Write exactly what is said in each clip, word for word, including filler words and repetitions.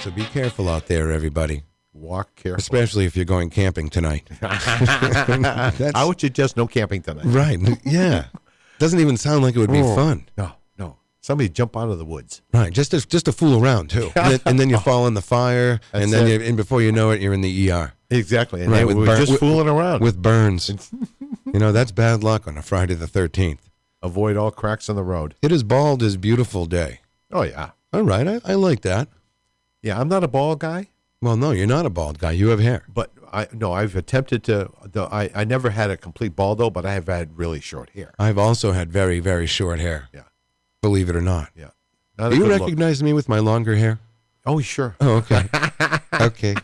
So be careful out there, everybody. Walk careful. Especially if you're going camping tonight. How would you just no camping tonight? Right. Yeah. Doesn't even sound like it would be Oh, fun. No, no. Somebody jump out of the woods. Right. Just to, just to fool around, too. And then, and then you fall in the fire, That's and then it. you, and before you know it, you're in the E R. Exactly. And Right, they with were bur- just with- fooling around. With burns. You know, that's bad luck on a Friday the thirteenth. Avoid all cracks in the road. It is bald is beautiful day. Oh, yeah. All right. I, I like that. Yeah, I'm not a bald guy, Well, no, you're not a bald guy. You have hair. but I no, I've attempted to. The, I, I never had a complete baldo, but I have had really short hair. I've also had very, very short hair. Yeah. Believe it or not. Yeah. Not a Do you good look. recognize me with my longer hair? Oh, sure. Oh, okay. Okay.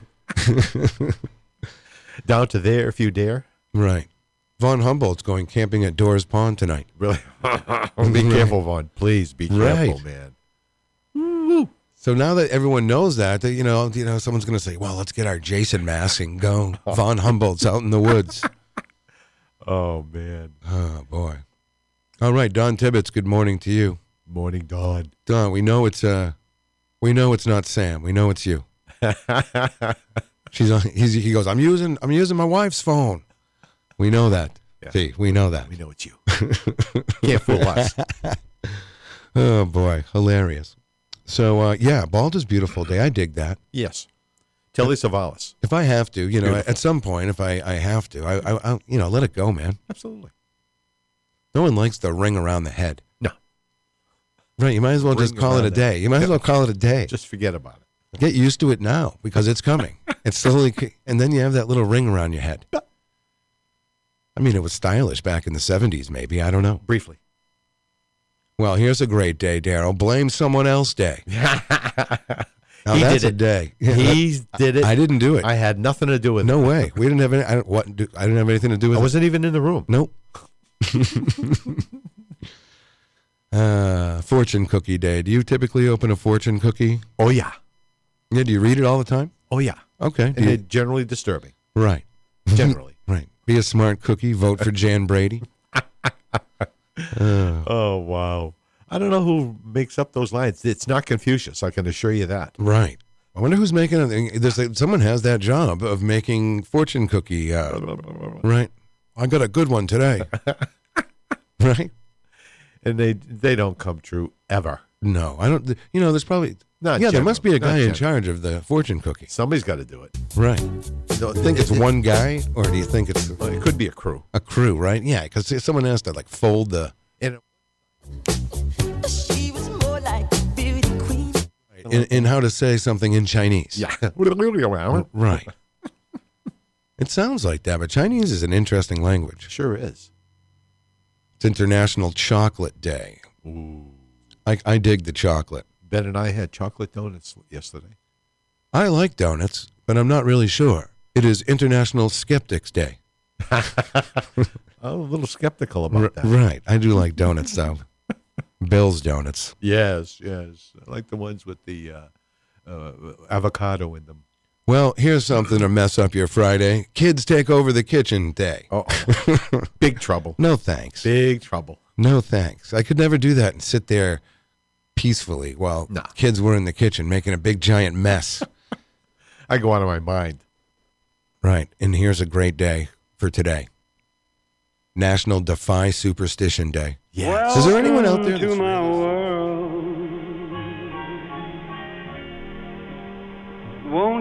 Down to there if you dare. Right. Von Humboldt's going camping at Doors Pond tonight. Really? Be careful, Vaughn. Please be careful, Right. man. So now that everyone knows that, that you know, you know, someone's going to say, "Well, let's get our Jason mask and go." Von Humboldt's out in the woods. Oh, man. Oh boy. All right, Don Tibbetts. Good morning to you, Morning dawn. Don. We know it's uh, we know it's not Sam. We know it's you. She's on. He's, he goes. I'm using. I'm using my wife's phone. We know that. Yeah. See, we know that. We know it's you. Can't fool us. Oh boy, hilarious. So uh, yeah, bald is beautiful day. I dig that. Yes. Telly Savalas. If I have to, you know, Beautiful. at some point, if I, I have to, I, I, I, you know, let it go, man. Absolutely. No one likes the ring around the head. No. Right? You might as well Ring just call it a around the- day. You might as well call it a day. Just forget about it. Get used to it now because it's coming. It's slowly, and then you have that little ring around your head. I mean, it was stylish back in the seventies, maybe. I don't know. Briefly. Well, here's a great day, Daryl. Blame someone else day. Now He that's did a it. day. He did it. I didn't do it. I had nothing to do with No it. way. We didn't have any. I don't, what? Do, I didn't have anything to do with I it. wasn't even in the room. Nope. uh, fortune cookie day. Do you typically open a fortune cookie? Oh, yeah. Yeah. Do you read it all the time? Oh, yeah. Okay. Do And you- they're generally disturbing. right. Generally. Right. Be a smart cookie. Vote for Jan Brady. Uh, Oh, wow. I don't know who makes up those lines. It's not Confucius, I can assure you that. right. I wonder who's making it. There's like, someone has that job of making fortune cookie. Uh, right. I got a good one today. Right. And they they don't come true ever. No, I don't. You know, there's probably. Not yeah, there must be a general, guy not in general. charge of the fortune cookie. Somebody's got to do it. Right. No, Do you think it's it, one guy, or do you think it's It, it could be a crew. a crew? Right? Yeah, because someone has to like fold the. And She was more like a beauty queen. In, in how to say something in Chinese. yeah. Right. It sounds like that, but Chinese is an interesting language. Sure is. It's International Chocolate Day. Ooh. I, I dig the chocolate. Ben and I had chocolate donuts yesterday. I like donuts, but I'm not really sure. It is International Skeptics Day. I'm a little skeptical about R- that. right. I do like donuts, though. Bill's Donuts. Yes, yes. I like the ones with the uh, uh, avocado in them. Well, here's something to mess up your Friday. Kids take over the kitchen day. Oh, big trouble. No thanks. Big trouble. No thanks. I could never do that and sit there peacefully while No. kids were in the kitchen making a big giant mess. I go out of my mind. Right. And here's a great day for today. National Defy Superstition Day. Yes. Is there anyone out there To that's my really- world. Won't